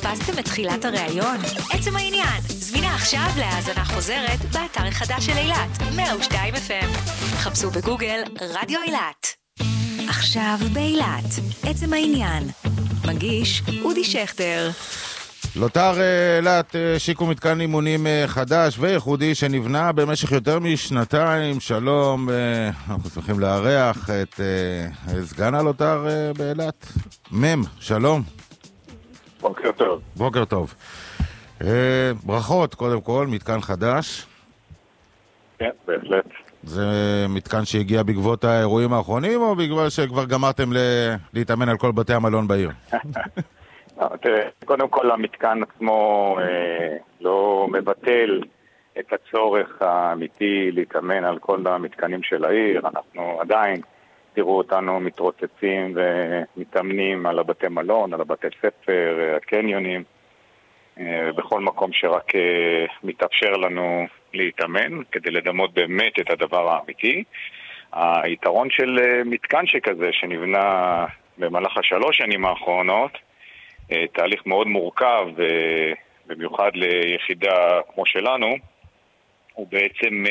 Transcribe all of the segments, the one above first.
פספסתם את תחילת הראיון? עצם העניין, זמינה עכשיו להאזנה חוזרת באתר החדש של אילת, 102 FM. חפשו בגוגל רדיו אילת. עכשיו באילת, עצם העניין. מגיש אודי שכטר. לוטר אילת שיקו מתקן אימונים חדש וייחודי שנבנה במשך יותר משנתיים. שלום, אנחנו שמחים לארח את סגן הלוטר באילת, שלום. בוקר טוב. בוקר טוב. ברכות קודם כל, מתקן חדש. כן, בהחלט. זה מתקן שהגיע בעקבות האירועים האחרונים, או בגלל שכבר גמרתם להתאמן על כל בתי המלון בעיר? תראה, קודם כל המתקן עצמו לא מבטל את הצורך האמיתי להתאמן על כל המתקנים של העיר. אנחנו עדיין תראו אותנו מתרוצצים ומתאמנים על הבתי מלון, על הבתי ספר, הקניונים, בכל מקום שרק מתאפשר לנו להתאמן, כדי לדמות באמת את הדבר האמיתי. היתרון של מתקן שכזה, שנבנה במהלך 3 שנים האחרונות, תהליך מאוד מורכב, במיוחד ליחידה כמו שלנו, הוא בעצם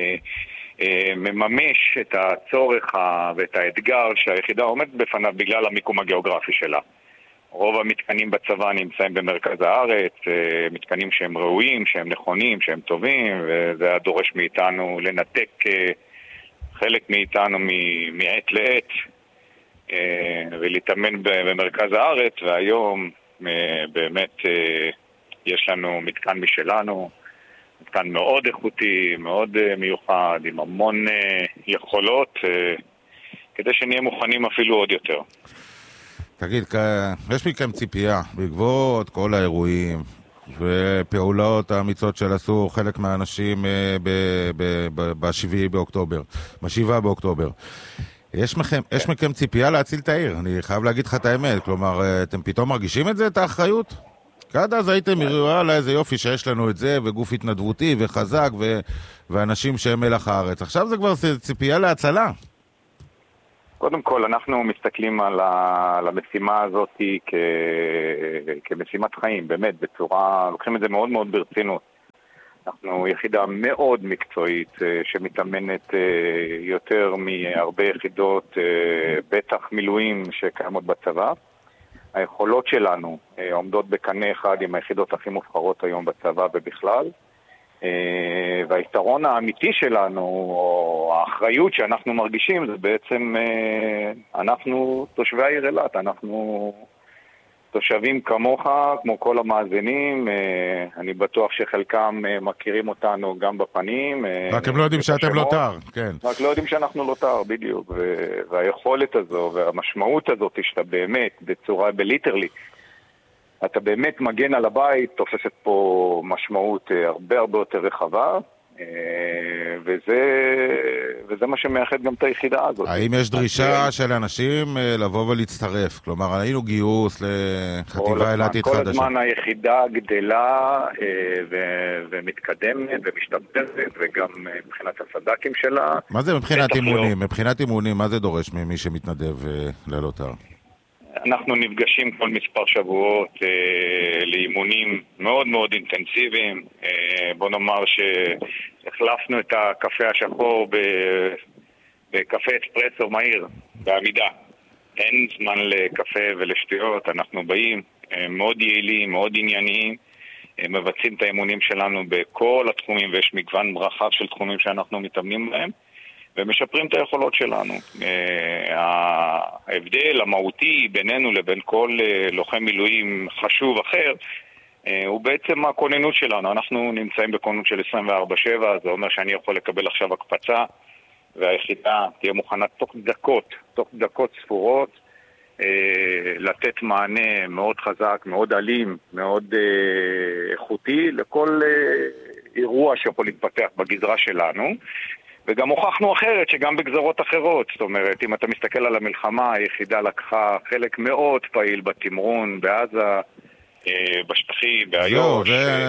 מממש את הצורך ואת האתגר שהיחידה עומדת בפניו בגלל המיקום הגיאוגרפי שלה. רוב המתקנים בצבא נמצאים במרכז הארץ, מתקנים שהם ראויים, שהם נכונים, שהם טובים, וזה דורש מאיתנו לנתק חלק מאיתנו מעת לעת ולהתאמן במרכז הארץ. והיום באמת יש לנו מתקן משלנו, מתקן מאוד איכותי, מאוד מיוחד, עם המון יכולות, כדי שנהיה מוכנים אפילו עוד יותר. תגיד, יש מכם ציפייה בעקבות כל האירועים ופעולות האמיצות שעשו חלק מהאנשים ב-7 באוקטובר. יש מכם ציפייה להציל את העיר? אני חייב להגיד לך את האמת, כלומר, אתם פתאום מרגישים את זה, את האחריות? עד אז הייתם יאללה, איזה יופי שיש לנו את זה, וגוף התנדבותי וחזק, ואנשים שהם מלח הארץ. עכשיו זה כבר ציפייה להצלה. קודם כל, אנחנו מסתכלים על המשימה הזאת כמשימת חיים, באמת, בצורה, לוקחים את זה מאוד מאוד ברצינות. אנחנו יחידה מאוד מקצועית שמתאמנת יותר מהרבה יחידות, בטח מילואים שקיימות בצבא. היכולות שלנו עומדות בקנה אחד עם היחידות הכי מובחרות היום בצבא ובכלל. והיתרון האמיתי שלנו, או האחריות שאנחנו מרגישים, זה בעצם אנחנו תושבי העיר אילת, אנחנו תושבים כמוך, כמו כל המאזינים. אני בטוח שחלקם מכירים אותנו גם בפנים. רק הם לא יודעים שאתם לוטר, כן. רק לא יודעים שאנחנו לוטר, בדיוק. והיכולת הזו והמשמעות הזאת שאתה באמת, בצורה בליטרלי, אתה באמת מגן על הבית, תופסת פה משמעות הרבה הרבה יותר רחבה, וזה מה שמאחד גם את היחידה הזאת. האם יש דרישה של אנשים לבוא ולהצטרף? כלומר, היינו גיוס לחטיבה אילתית חדשה. כל הזמן היחידה גדלה ומתקדמת ומשתפרת, וגם מבחינת הסד"כים שלה. מה זה מבחינת אימונים? מבחינת אימונים, מה זה דורש ממי שמתנדב ללוטר? אנחנו נפגשים כל מספר שבועות לאימונים מאוד מאוד אינטנסיביים. בוא נאמר שהחלפנו את הקפה השחור בקפה אספרסו מהיר, בעמידה. אין זמן לקפה ולשטויות, אנחנו באים מאוד יעילים, מאוד ענייניים, מבצעים את האימונים שלנו בכל התחומים, ויש מגוון רחב של תחומים שאנחנו מתאמנים בהם. ומשפרים את היכולות שלנו. ההבדל המהותי בינינו לבין כל לוחם מילואים חשוב אחר, הוא בעצם הכוננות שלנו. אנחנו נמצאים בכוננות של 24/7, זה אומר שאני יכול לקבל עכשיו הקפצה, והיחידה תהיה מוכנה תוך דקות ספורות, לתת מענה מאוד חזק, מאוד אלים, מאוד איכותי, לכל אירוע שיכול להתפתח בגזרה שלנו. וגם הוכחנו אחרת שגם בגזרות אחרות, זאת אומרת, אם אתה מסתכל על המלחמה, היחידה לקחה חלק מאוד פעיל בתמרון, בעזה, בשטחים, באיו"ש.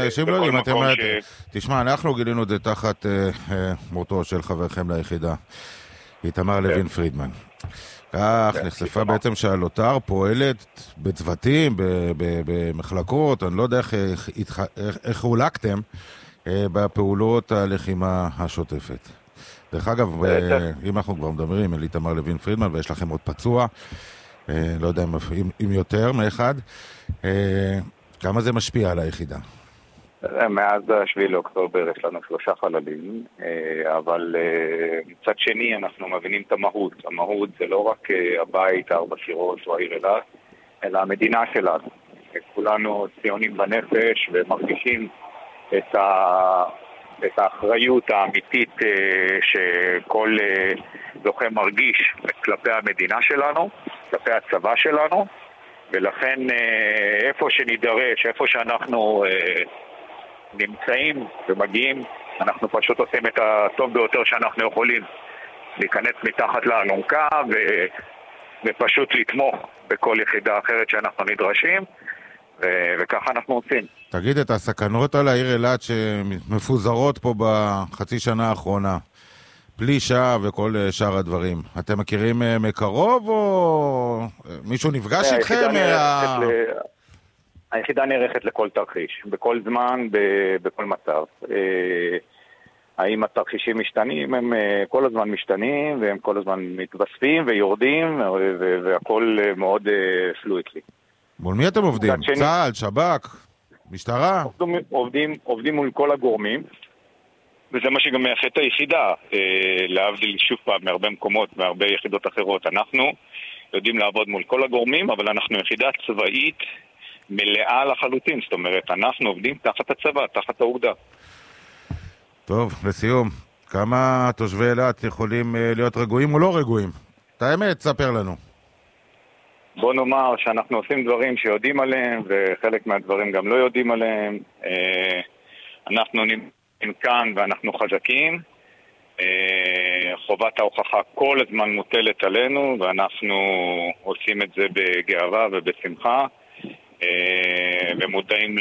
תשמע, אנחנו גילינו את זה תחת מותו של חברכם ליחידה, איתמר לוין פרידמן. כך, נחשפה בעצם שהלוטר פועלת בצוותים, במחלקות, אני לא יודע איך הולקתם בפעולות הלחימה השוטפת. דרך אגב, אם אנחנו כבר מדברים, אל איתמר לוין פרידמן, ויש לכם עוד פצוע, לא יודע אם יותר מאחד, כמה זה משפיע על היחידה? מאז 7 לאוקטובר יש לנו 3 חללים, אבל מצד שני אנחנו מבינים את המהות. המהות זה לא רק הבית, 4 קירות או העיר אילת, אלא המדינה שלנו. כולנו ציונים בנפש ומרגישים את האחריות האמיתית שכל לוחם מרגיש כלפי המדינה שלנו, כלפי הצבא שלנו, ולכן איפה שנידרש, איפה שאנחנו נמצאים ומגיעים, אנחנו פשוט עושים את הטוב ביותר שאנחנו יכולים, להיכנס מתחת לאלונקה ופשוט לתמוך בכל יחידה אחרת שאנחנו נדרשים, וככה אנחנו עושים. תגיד, את הסכנות על העיר אילת שמפוזרות פה בחצי שנה האחרונה, פלישה וכל שאר הדברים, אתם מכירים מקרוב או מישהו נפגש איתכם? היחידה נערכת לכל תרחיש, בכל זמן, בכל מצב. האם התרחישים משתנים? הם כל הזמן משתנים, והם כל הזמן מתווספים ויורדים, והכל מאוד פלואידלי. מול מי אתם עובדים? צה"ל, שב"כ, משטרה? עובדים מול כל הגורמים, וזה מה שגם מייחד את היחידה, להבדיל שוב פעם מהרבה מקומות, מהרבה יחידות אחרות. אנחנו יודעים לעבוד מול כל הגורמים, אבל אנחנו יחידה צבאית מלאה לחלוטין, זאת אומרת, אנחנו עובדים תחת הצבא, תחת האוגדה. טוב, לסיום, כמה תושבי אילת יכולים להיות רגועים או לא רגועים? את האמת, ספר לנו. בוא נאמר שאנחנו עושים דברים שיודעים עליהם, וחלק מהדברים גם לא יודעים עליהם. אנחנו נמצאים כאן ואנחנו חזקים. חובת ההוכחה כל הזמן מוטלת עלינו, ואנחנו עושים את זה בגאווה ובשמחה. ומודעים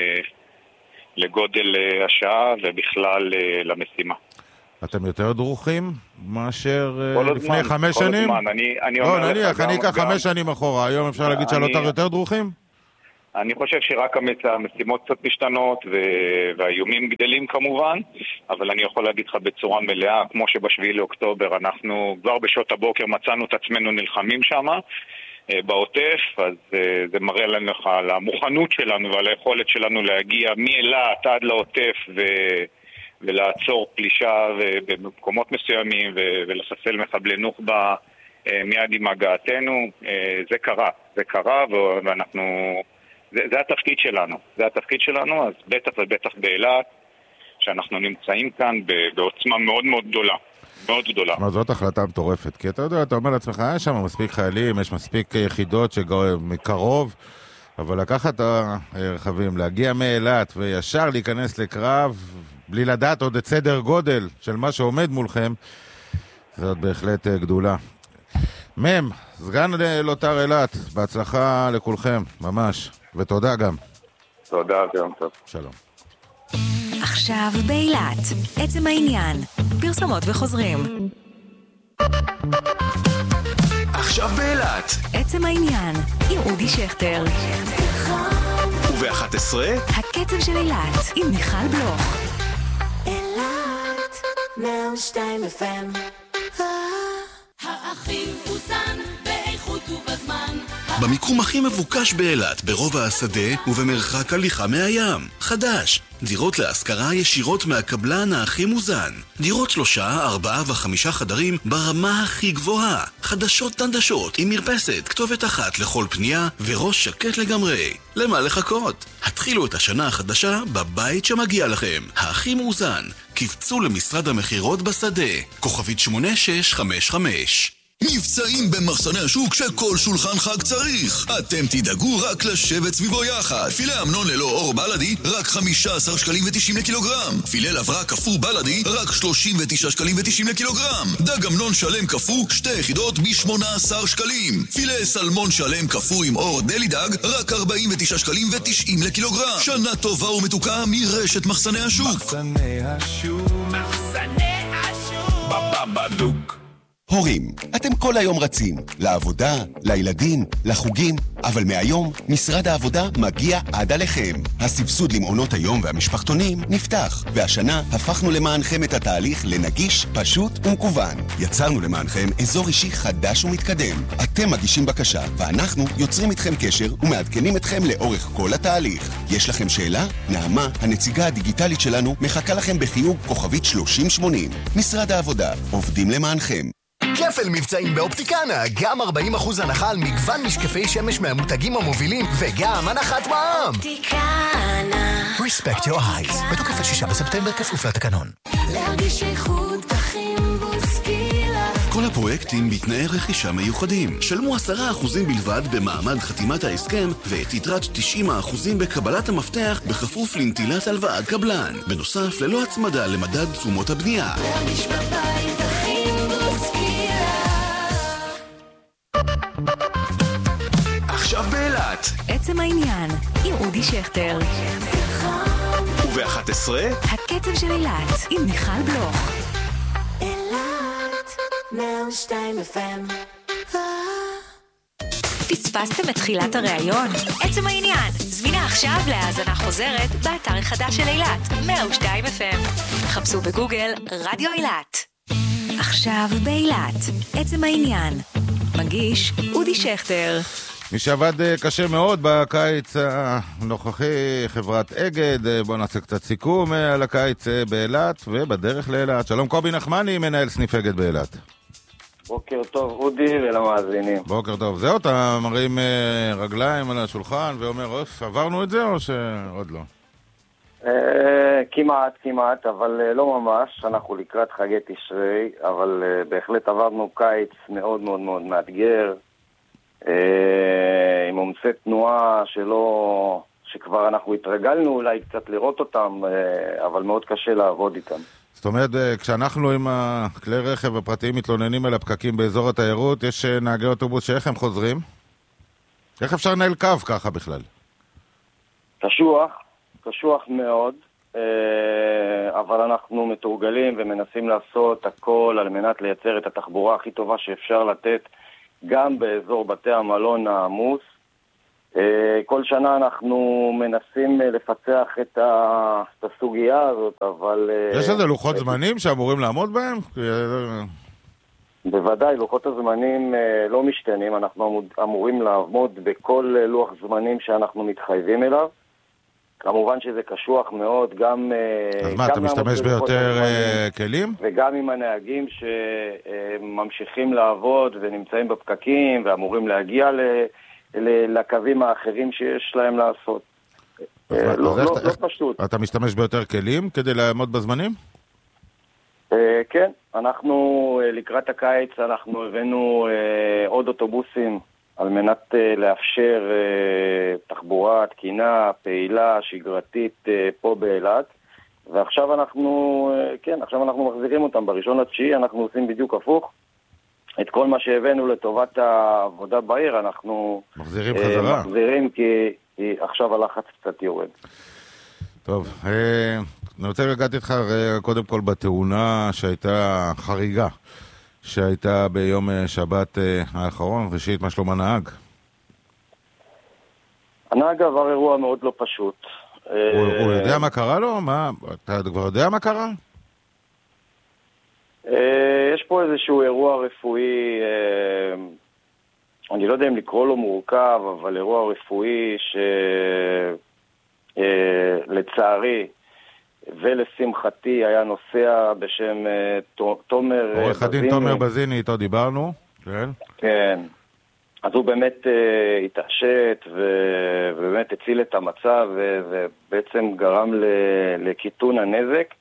לגודל השעה ובכלל למשימה. אתם יותר דרוכים מאשר לפני 5 כל שנים? הזמן. לא, נניח, אני אקח 5 שנים אחורה, היום אפשר להגיד שהלוטר יותר דרוכים? אני חושב שרק המשימות קצת משתנות והאיומים גדלים כמובן, אבל אני יכול להגיד לך בצורה מלאה, כמו שב7 לאוקטובר אנחנו כבר בשעות הבוקר מצאנו את עצמנו נלחמים שם, בעוטף, אז זה מראה לנו על המוכנות שלנו ועל היכולת שלנו להגיע מאילת עד לעוטף ולעצור פלישה במקומות מסוימים ולחסל מחבלי נוח'בה מיד עם הגעתנו. זה קרה ואנחנו, זה התפקיד שלנו, אז בטח ובטח באילת שאנחנו נמצאים כאן בעוצמה מאוד מאוד גדולה. מאוד גדולה. זאת החלטה מטורפת, כי אתה יודע, אתה אומר לעצמך, יש שם מספיק חיילים, יש מספיק יחידות מקרוב, אבל לקחת את הרכבים, להגיע מאילת וישר להיכנס לקרב, בלי לדעת עוד את סדר גודל של מה שעומד מולכם, זאת בהחלט גדולה. סגן לוטר אילת, בהצלחה לכולכם, ממש, ותודה גם. תודה, יום טוב. שלום. עכשיו באילת, עצם העניין, פרסומות וחוזרים. עכשיו באילת, עצם העניין, עם אודי שכטר. וב-11, הקצב של אילת, עם מיכל בלוך. אילת, 102 FM. האחים אוזן באיכות ובזמן. במיקום הכי מבוקש באילת, ברובע השדה ובמרחק הליכה מהים. חדש, דירות להשכרה ישירות מהקבלן הכי מוזן. דירות 3, 4 ו5 חדרים ברמה הכי גבוהה. חדשות דנדשות עם מרפסת, כתובת אחת לכל פנייה וראש שקט לגמרי. למה לחכות? התחילו את השנה החדשה בבית שמגיע לכם. הכי מוזן. קפצו למשרד המחירות בשדה. כוכבית 8655. מבצעים במחסני השוק שכל שולחן חג צריך. אתם תדאגו רק לשבת סביבו יחד. פילה אמנון ללא אור בלדי רק 15 שקלים ו90 לקילוגרם. פילה לברה קפוא בלדי רק 39 שקלים ו90 לקילוגרם. דג אמנון שלם קפוא 2 יחידות ב18 שקלים. פילה סלמון שלם קפוא עם אור דלי דג רק 49 שקלים ו90 לקילוגרם. שנה טובה ומתוקה מרשת מחסני השוק. מחסני השוק, מחסני השוק, בבבדוק. הורים, אתם כל היום רצים, לעבודה, לילדים, לחוגים, אבל מהיום משרד העבודה מגיע עד עליכם. הסבסוד למעונות היום והמשפחתונים נפתח, והשנה הפכנו למענכם את התהליך לנגיש, פשוט ומקוון. יצרנו למענכם אזור אישי חדש ומתקדם. אתם מגישים בקשה, ואנחנו יוצרים איתכם קשר ומעדכנים אתכם לאורך כל התהליך. יש לכם שאלה? נעמה, הנציגה הדיגיטלית שלנו, מחכה לכם בחיוג כוכבית 3080. משרד העבודה, עובדים למענכם. כפל מבצעים באופטיקנה, גם 40% הנחה על מגוון משקפי שמש מהמותגים המובילים וגם הנחת מע"מ. אופטיקנה. Respect your eyes. בתוקף 6 בספטמבר כפוף לתקנון. להרגיש איכות פחים בוסקילה. כל הפרויקטים בתנאי רכישה מיוחדים. שלמו 10% בלבד במעמד חתימת ההסכם ואת יתרת 90% בקבלת המפתח בכפוף לנטילת הלוואת קבלן. בנוסף, ללא הצמדה למדד תשומות הבנייה. להרגיש בבית פחים בוסקילה. עכשיו באילת. עצם העניין, עם אודי שכטר. וב-11 הקצב של אילת, עם מיכל בלוך. אילת 102 FM. פספסתם את תחילת הראיון? עצם העניין, זמינה עכשיו להאזנה חוזרת באתר החדש של אילת, 102 FM. חפשו בגוגל רדיו אילת. עכשיו באילת, עצם העניין. מגיש אודי שכטר. מי שעבד קשה מאוד בקיץ הנוכחי, חברת אגד. בואו נעשה קצת סיכום על הקיץ באילת ובדרך לאילת. שלום קובי נחמני, מנהל סניף אגד באילת. בוקר טוב אודי ולמאזינים. בוקר טוב. זהו, אתה מרים רגליים על השולחן ואומר, אוף, עברנו את זה או שעוד לא? כמעט, אבל לא ממש. אנחנו לקראת חגי תשרי, אבל בהחלט עברנו קיץ מאוד מאוד מאוד מאתגר, עם עומסי תנועה שכבר אנחנו התרגלנו אולי קצת לראות אותם, אבל מאוד קשה לעבוד איתם. זאת אומרת, כשאנחנו עם הכלי רכב הפרטיים מתלוננים על הפקקים באזור התיירות, יש נהגי אוטובוס שאיך הם חוזרים? איך אפשר לנהל קו ככה בכלל? קשוח מאוד, אבל אנחנו מתורגלים ומנסים לעשות הכל על מנת לייצר את התחבורה הכי טובה שאפשר לתת גם באזור בתי המלון העמוס. כל שנה אנחנו מנסים לפצח את הסוגיה הזאת, אבל... יש איזה לוחות זמנים שאמורים לעמוד בהם? בוודאי, לוחות הזמנים לא משתנים, אנחנו אמורים לעמוד בכל לוח זמנים שאנחנו מתחייבים אליו. כמובן שזה קשוח מאוד, גם... אז מה, אתה משתמש ביותר כלים? וגם עם הנהגים שממשיכים לעבוד ונמצאים בפקקים ואמורים להגיע לקווים האחרים שיש להם לעשות. לא פשוט. אתה משתמש ביותר כלים כדי לעמוד בזמנים? כן, אנחנו לקראת הקיץ אנחנו הבאנו עוד אוטובוסים על מנת לאפשר תחבורה תקינה, פעילה, שגרתית פה באילת, ועכשיו אנחנו מחזירים אותם. בראשון לתשיעי אנחנו עושים בדיוק הפוך. את כל מה שהבאנו לטובת העבודה בעיר אנחנו מחזירים חזרה. מחזירים כי עכשיו הלחץ קצת יורד. טוב, אני רוצה לגעת איתך קודם כל בתאונה שהייתה חריגה, שהייתה ביום שבת האחרון. ראשית, מה שלום הנהג? הנהג עבר אירוע מאוד לא פשוט. הוא יודע מה קרה לו? אתה כבר יודע מה קרה? יש פה איזשהו אירוע רפואי, אני לא יודע אם לקרוא לו מורכב, אבל אירוע רפואי שלצערי ולשמחתי היה נוסע בשם תומר בזיני. עורך הדין תומר בזיני, איתו דיברנו. כן. כן. אז הוא באמת התעשת ובאמת הציל את המצב ובעצם גרם לקיטון הנזק.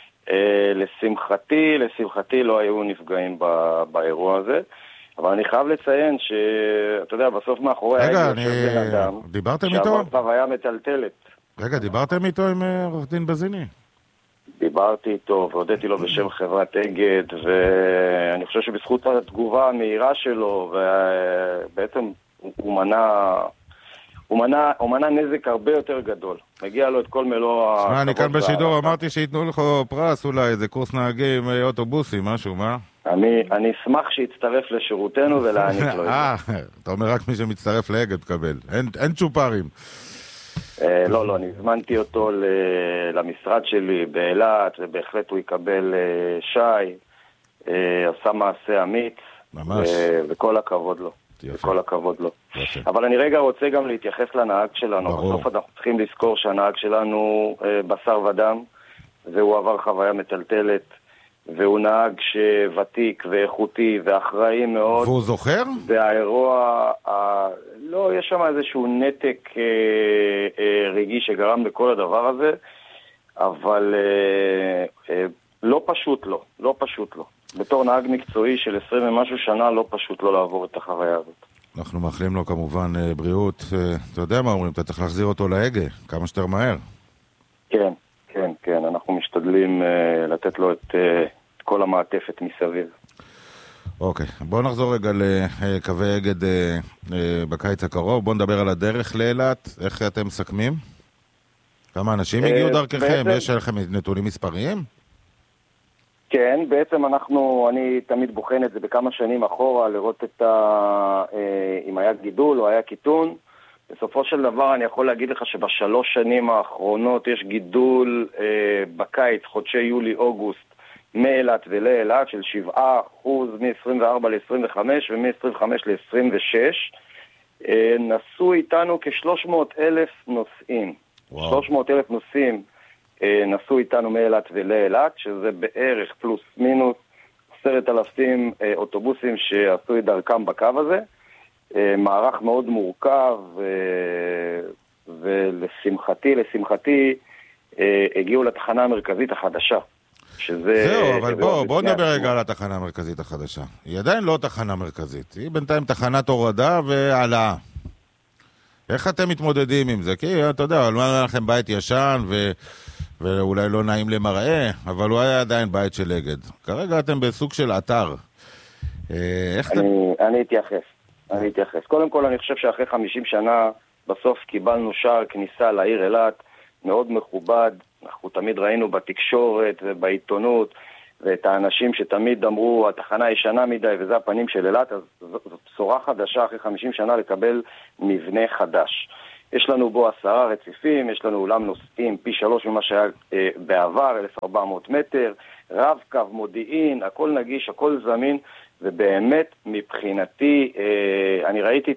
לשמחתי לא היו נפגעים באירוע הזה, אבל אני חייב לציין שאתה יודע, בסוף מאחורי דיברתם איתו? היה מטלטלת. רגע, דיברתם איתו עם עורך דין בזיני? דיברתי איתו והודיתי לו בשם חברת אגד, ואני חושב שבזכות התגובה המהירה שלו ובעצם הוא מנע נזק הרבה יותר גדול. מגיע לו את כל מלוא... אני כאן בשידור אמרתי שיתנו לך פרס אולי, איזה קורס נהגים, אוטובוסים, משהו, מה? אני אשמח שיצטרף לשירותנו ולהעניק לו. אתה אומר רק מי שמצטרף לאגד תקבל, אין צ'ופרים. לא, אני הזמנתי אותו למשרד שלי באילת, ובהחלט הוא יקבל שי, עשה מעשה אמיץ, וכל הכבוד לו. כל הכבוד לו. אבל אני רגע רוצה גם להתייחס לנהג שלנו. בסוף אנחנו צריכים לזכור שהנהג שלנו בשר ודם, והוא עבר חוויה מטלטלת, והוא נהג שוותיק ואיכותי ואחראי מאוד. והוא זוכר? והאירוע, לא, יש שם איזשהו נתק רגעי שגרם לכל הדבר הזה, אבל לא פשוט לו. בתור נהג מקצועי של 20 ומשהו שנה, לא פשוט לו לעבור את החוויה הזאת. אנחנו מאחלים לו כמובן בריאות. אתה יודע מה אומרים? אתה צריך להחזיר אותו להגה, כמה שיותר מהר. כן. אנחנו משתדלים לתת לו את כל המעטפת מסביב. אוקיי, בואו נחזור רגע לקווי אגד בקיץ הקרוב. בואו נדבר על הדרך לאילת. איך אתם מסכמים? כמה אנשים הגיעו דרככם? יש לכם נתונים מספריים? כן, בעצם אני תמיד בוחן את זה בכמה שנים אחורה, לראות אם היה גידול או היה קיטון. בסופו של דבר אני יכול להגיד לך שבשלוש שנים האחרונות יש גידול בקיץ, חודשי יולי-אוגוסט, מאילת ולאילת של 7% מ-24 ל-25 ומ-25 ל-26. נסעו איתנו כ-300,000 נוסעים. 300,000 נוסעים נסעו איתנו מאילת ולאילת, שזה בערך פלוס מינוס 10,000 אוטובוסים שעשו את דרכם בקו הזה. מערך מאוד מורכב, ולשמחתי הגיעו לתחנה המרכזית החדשה. זהו, אבל בוא נדבר רגע על התחנה המרכזית החדשה. היא עדיין לא תחנה מרכזית, היא בינתיים תחנת הורדה והעלאה. איך אתם מתמודדים עם זה? כי אתה יודע, לא לכם בית ישן ואולי לא נעים למראה, אבל הוא היה עדיין בית של אגד. כרגע אתם בסוג של אתר. אני אתייחס. קודם כל אני חושב שאחרי 50 שנה בסוף קיבלנו שער כניסה לעיר אילת מאוד מכובד. אנחנו תמיד ראינו בתקשורת ובעיתונות ואת האנשים שתמיד אמרו התחנה ישנה מדי וזה הפנים של אילת, אז זו בשורה חדשה אחרי 50 שנה לקבל מבנה חדש. יש לנו בו 10 רציפים, יש לנו אולם נוסעים פי 3 ממה שהיה בעבר, 1,400 מטר, רב קו, מודיעין, הכל נגיש, הכל זמין, ובאמת מבחינתי, אני ראיתי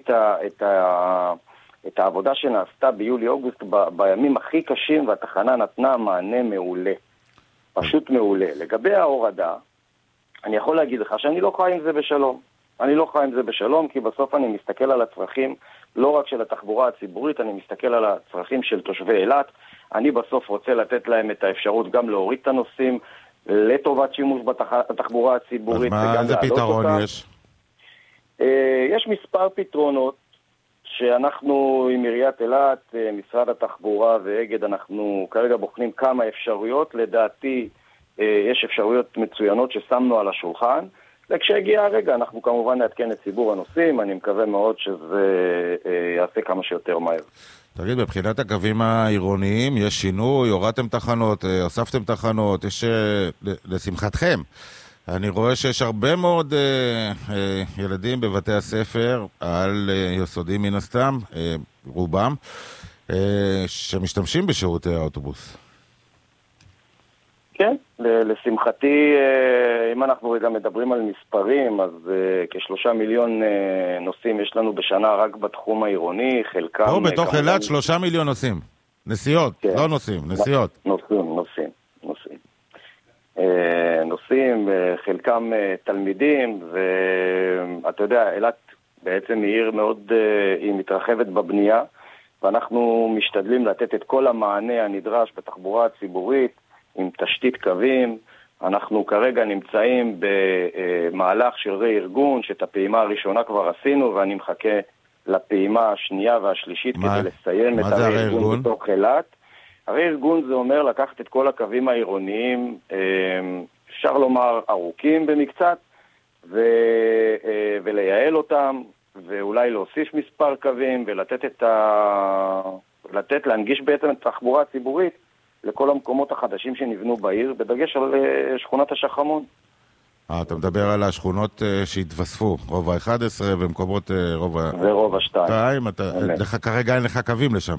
את העבודה שנעשתה ביולי-אוגוסט בימים הכי קשים, והתחנה נתנה מענה מעולה, פשוט מעולה. לגבי ההורדה, אני יכול להגיד לך שאני לא חי עם זה בשלום. אני לא חי עם זה בשלום, כי בסוף אני מסתכל על הצרכים, לא רק של התחבורה הציבורית, אני מסתכל על הצרכים של תושבי אילת. אני בסוף רוצה לתת להם את האפשרות גם להוריד את הנושאים, לטובת שימוש בתחבורה הציבורית. אז מה, איזה פתרון יש? יש מספר פתרונות שאנחנו עם עיריית אילת, משרד התחבורה ואגד, אנחנו כרגע בוחנים כמה אפשרויות. לדעתי יש אפשרויות מצוינות ששמנו על השולחן, וכשהגיע הרגע אנחנו כמובן נעדכן את ציבור הנוסעים. אני מקווה מאוד שזה יעשה כמה שיותר מהר. תגיד, בבחינת הקווים העירוניים יש שינוי, הורדתם תחנות, הוספתם תחנות, יש לשמחתכם. אני רואה שיש הרבה מאוד ילדים בבתי הספר, על יסודים מן הסתם, רובם, שמשתמשים בשירותי האוטובוס. כן, לשמחתי, אם אנחנו רגע מדברים על מספרים, אז כ3 מיליון נוסעים יש לנו בשנה רק בתחום העירוני, חלקם... פה בתוך אילת 3 מיליון נוסעים. נסיעות, כן. לא נוסעים, נסיעות. נוסעים, חלקם תלמידים, ואתה יודע, אילת בעצם היא עיר מאוד, היא מתרחבת בבנייה, ואנחנו משתדלים לתת את כל המענה הנדרש בתחבורה הציבורית, עם תשתית קווים. אנחנו כרגע נמצאים במהלך של רה-ארגון, שאת הפעימה הראשונה כבר עשינו, ואני מחכה לפעימה השנייה והשלישית כדי לסיים את הרה-ארגון בתוך אילת. הרה-ארגון זה אומר לקחת את כל הקווים העירוניים, אפשר לומר ארוכים במקצת, ולייעל אותם, ואולי להוסיף מספר קווים, ולתת להנגיש בעצם את התחבורה הציבורית, לכל המקומות החדשים שנבנו בעיר, בדגש על שכונת השחמון. אתה מדבר על השכונות שהתווספו, רובע 11 ומקומות רובע... ורובע 2. כרגע אין לך קווים לשם.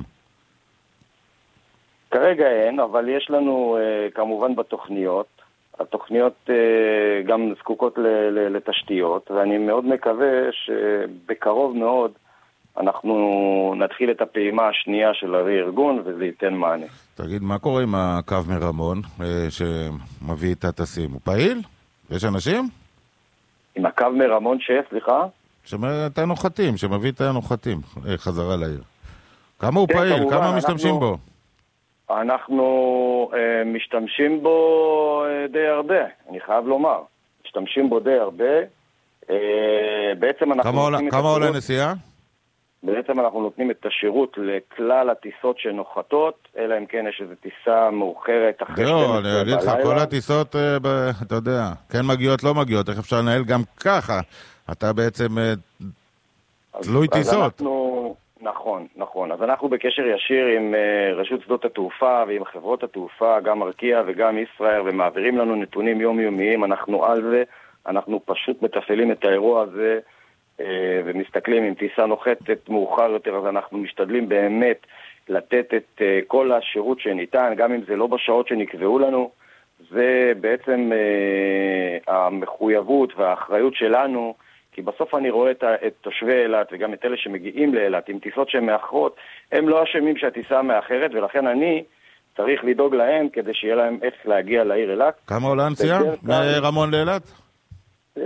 כרגע אין, אבל יש לנו כמובן בתוכניות. התוכניות גם זקוקות לתשתיות, ואני מאוד מקווה שבקרוב מאוד אנחנו נתחיל את הפעימה השנייה של הרי-ארגון, וזה ייתן מענה. תגיד, מה קורה עם הקו מרמון שמביא את הטסים? הוא פעיל? יש אנשים? עם הקו מרמון סליחה? את הנוחתים, שמביא את הנוחתים חזרה לעיר. כמה הוא פעיל? כמה משתמשים בו? אנחנו משתמשים בו די הרבה, אני חייב לומר. משתמשים בו די הרבה. בעצם כמה עולה נסיעה? בעצם אנחנו נותנים את השירות לכלל הטיסות שנוחתות, אלא אם כן יש איזו טיסה מאוחרת אחרי 12 בלילה. אני אגיד לך, כל הטיסות, אתה יודע, כן מגיעות, לא מגיעות, איך אפשר לנהל גם ככה? אתה בעצם תלוי טיסות. נכון. אז אנחנו בקשר ישיר עם רשות שדות התעופה ועם חברות התעופה, גם ארקיע וגם ישראל, ומעבירים לנו נתונים יומיומיים, אנחנו על זה, אנחנו פשוט מתפעלים את האירוע הזה, ומסתכלים אם טיסה נוחתת מאוחר יותר, אז אנחנו משתדלים באמת לתת את כל השירות שניתן, גם אם זה לא בשעות שנקבעו לנו. זה בעצם המחויבות והאחריות שלנו, כי בסוף אני רואה את תושבי אילת וגם את אלה שמגיעים לאילת עם טיסות שהן מאחרות, הם לא אשמים שהטיסה מאחרת, ולכן אני צריך לדאוג להם כדי שיהיה להם איך להגיע לעיר אילת. כמה עולה הנסיעה מרמון לאילת? 10.70.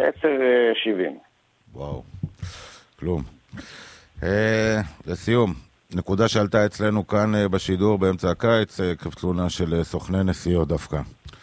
וואו, כלום. לסיום, נקודה שעלתה אצלנו כאן בשידור באמצע הקיץ, כתלונה של סוכני נסיעות דווקא.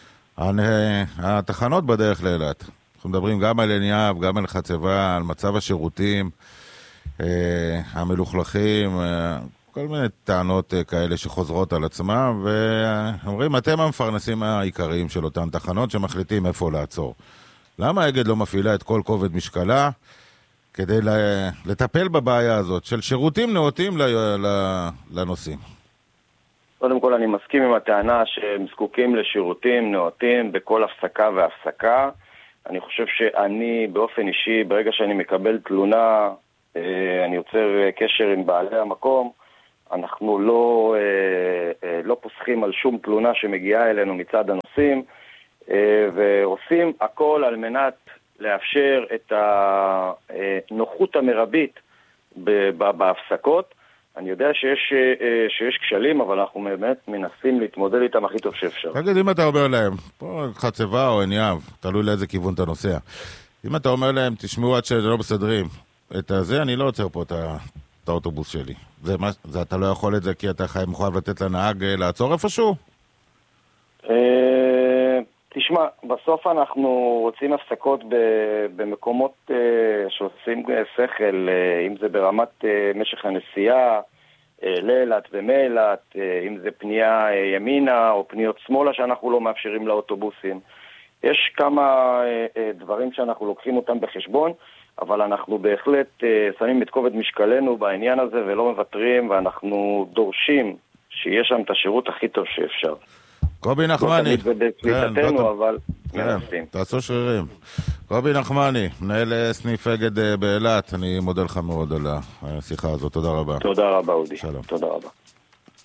התחנות בדרך לאילת. אנחנו מדברים גם על עין-יהב, גם על חצבה, על מצב השירותים, המלוכלכים, כל מיני טענות כאלה שחוזרות על עצמם, ואומרים, אתם המפרנסים העיקריים של אותן תחנות שמחליטים איפה לעצור. למה אגד לא מפעילה את כל כובד משקלה כדי לטפל בבעיה הזאת של שירותים נאותים לנוסעים? קודם כל אני מסכים עם הטענה שהם זקוקים לשירותים נאותים בכל הפסקה והפסקה. אני חושב שאני באופן אישי, ברגע שאני מקבל תלונה, אני יוצר קשר עם בעלי המקום, אנחנו לא פוסחים על שום תלונה שמגיעה אלינו מצד הנוסעים, ועושים הכל על מנת לאפשר את הנוחות המרבית בהפסקות. אני יודע שיש כשלים, אבל אנחנו באמת מנסים להתמודד איתם הכי טוב שאפשר. תגיד, אם אתה אומר להם, פה חצבה או עין-יהב, תלוי לאיזה כיוון אתה נוסע. אם אתה אומר להם, תשמעו עד שלא מסדרים את זה, אני לא עוצר פה את האוטובוס שלי. זה אתה לא יכול את זה כי אתה מחויב לתת לנהג לעצור איפשהו? תשמע, בסוף אנחנו רוצים הפסקות במקומות שעושים שכל, אם זה ברמת משך הנסיעה, לאילת ומאילת, אם זה פנייה ימינה או פניות שמאלה שאנחנו לא מאפשרים לאוטובוסים. יש כמה דברים שאנחנו לוקחים אותם בחשבון, אבל אנחנו בהחלט שמים את כובד משקלנו בעניין הזה ולא מוותרים, ואנחנו דורשים שיהיה שם את השירות הכי טוב שאפשר. קובי נחמני, כן, תעשו שרירים. קובי נחמני, מנהל סניף אגד באילת, אני מודה לך מאוד על השיחה הזאת, תודה רבה. תודה רבה אודי. שלום. תודה רבה.